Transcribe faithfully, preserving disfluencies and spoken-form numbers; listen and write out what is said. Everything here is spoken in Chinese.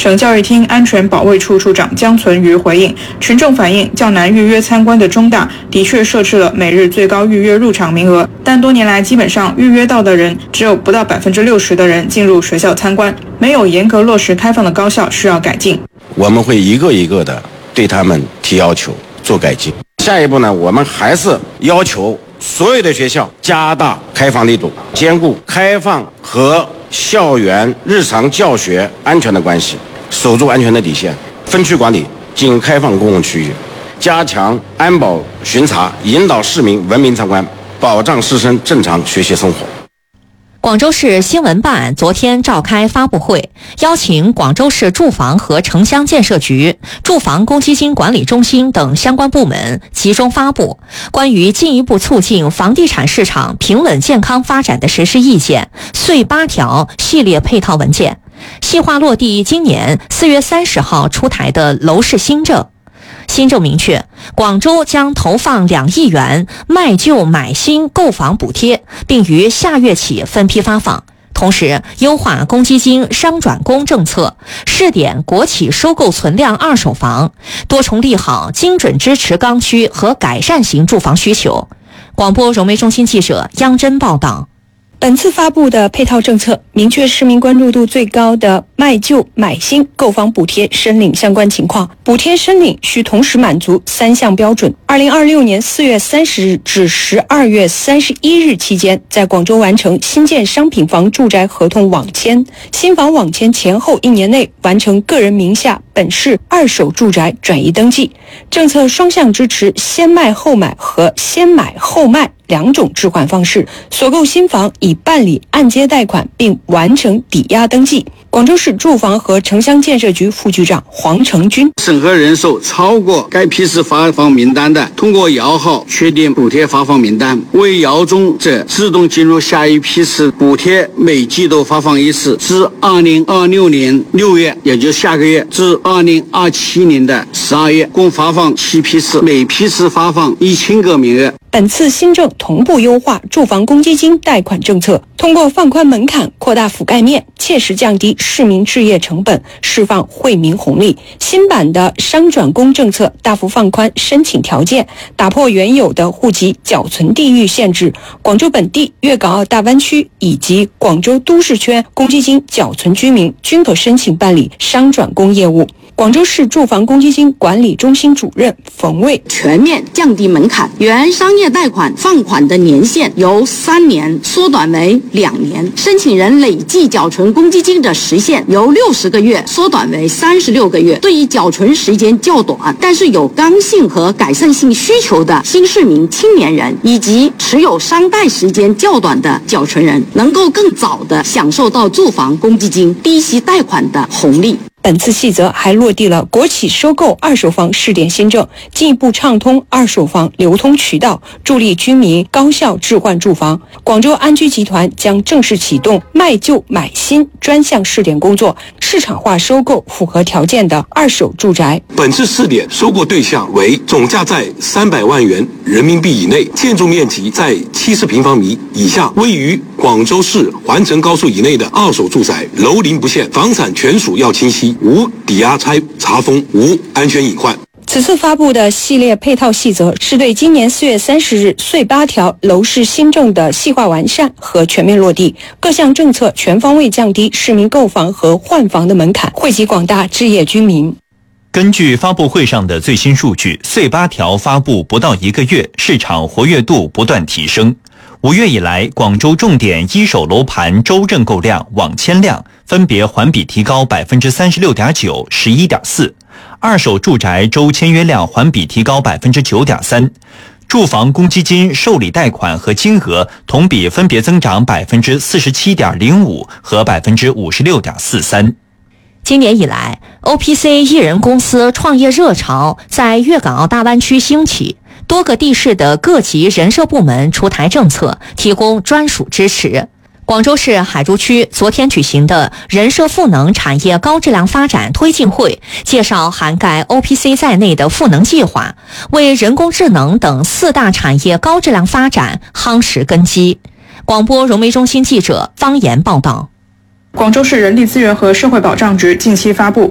省教育厅安全保卫处处长江存瑜回应，群众反映较难预约参观的中大的确设置了每日最高预约入场名额，但多年来基本上预约到的人只有不到百分之六十的人进入学校参观，没有严格落实开放的高校需要改进。 我们会一个一个的对他们提要求，做改进。下一步呢，我们还是要求所有的学校加大开放力度，兼顾开放和校园日常教学安全的关系，守住安全的底线，分区管理，仅开放公共区域，加强安保巡查，引导市民文明参观，保障师生正常学习生活。 广州市新闻办昨天召开发布会，邀请广州市住房和城乡建设局、住房公积金管理中心等相关部门集中发布关于进一步促进房地产市场平稳健康发展的实施意见遂八条系列配套文件，细化落地今年四月三十号出台的楼市新政。新政明确，广州将投放两亿元卖旧买新购房补贴，并于下月起分批发放。同时，优化公积金商转公政策，试点国企收购存量二手房，多重利好精准支持刚需和改善型住房需求。广播融媒中心记者央真报道。 本次发布的配套政策明确市民关注度最高的卖旧买新购房补贴申领相关情况，补贴申领需同时满足三项标准。二零二六年四月三十日至十二月三十一日期间，在广州完成新建商品房住宅合同网签，新房网签前后一年内完成个人名下本市二手住宅转移登记。政策双向支持先卖后买和先买后卖两种置换方式，所购新房已办理按揭贷款并完成抵押登记。广州市住房和城乡建设局副局长黄成军， 审核人数超过该批次发放名单的，通过摇号确定补贴发放名单，未摇中者自动进入下一批次补贴，每季度发放一次，至二零二六年六月，也就是下个月，至二零二七年的十二月，共发放七批次，每批次发放一千个名额。 本次新政同步优化住房公积金贷款政策，通过放宽门槛、扩大覆盖面，切实降低市民置业成本，释放惠民红利。新版的商转公政策大幅放宽申请条件，打破原有的户籍缴存地域限制。广州本地、粤港澳大湾区以及广州都市圈公积金缴存居民均可申请办理商转公业务。广州市住房公积金管理中心主任冯卫， 全面降低门槛，原商业贷款放款的年限由三年缩短为两年，申请人累计缴存公积金的时限由六十个月缩短为三十六个月。对于缴存时间较短但是有刚性和改善性需求的新市民青年人，以及持有商贷时间较短的缴存人，能够更早地享受到住房公积金低息贷款的红利。 本次细则还落地了国企收购二手房试点新政，进一步畅通二手房流通渠道，助力居民高效置换住房。广州安居集团将正式启动卖旧买新专项试点工作，市场化收购符合条件的二手住宅。 本次试点收购对象为总价在三百万元人民币以内，建筑面积在七十平方米以下，位于广州市环城高速以内的二手住宅，楼龄不限，房产权属要清晰，无抵押拆查封，无安全隐患。 此次发布的系列配套细则是对今年四月三十日遂八条楼市新政的细化完善和全面落地，各项政策全方位降低市民购房和换房的门槛，惠及广大置业居民。 根据发布会上的最新数据，遂八条发布不到一个月，市场活跃度不断提升。五月以来，广州重点一手楼盘周认购量、网签量分别环比提高 百分之三十六点九、十一点四， 二手住宅周签约量环比提高 百分之九点三， 住房公积金受理贷款和金额同比分别增长 百分之四十七点零五 和 百分之五十六点四三。 今年以来 ，O P C 艺人公司创业热潮在粤港澳大湾区兴起，多个地市的各级人社部门出台政策，提供专属支持。广州市海珠区昨天举行的人社赋能产业高质量发展推进会，介绍涵盖 O P C 在内的赋能计划，为人工智能等四大产业高质量发展夯实根基。广播融媒中心记者方言报道。 广州市人力资源和社会保障局近期发布